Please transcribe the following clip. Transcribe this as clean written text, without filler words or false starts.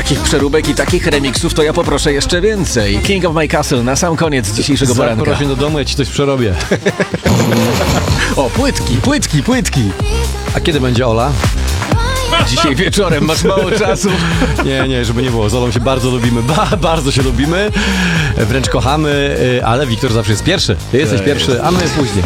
Takich przeróbek i takich remixów to ja poproszę jeszcze więcej. King of My Castle na sam koniec dzisiejszego poranka. Zaproś mnie do domu, ja ci coś przerobię. O, płytki. A kiedy będzie Ola? Dzisiaj wieczorem, masz mało czasu. Nie, żeby nie było. Z Olą się bardzo lubimy, bardzo się lubimy. Wręcz kochamy, ale Wiktor zawsze jest pierwszy. Ty jesteś pierwszy, a my później.